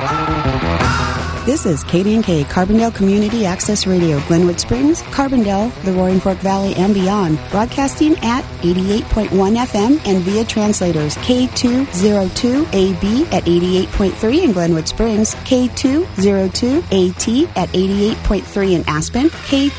This is KD&K, Carbondale Community Access Radio, Glenwood Springs, Carbondale, the Roaring Fork Valley, and beyond. Broadcasting at 88.1 FM and via translators K202AB at 88.3 in Glenwood Springs, K202AT at 88.3 in Aspen, K2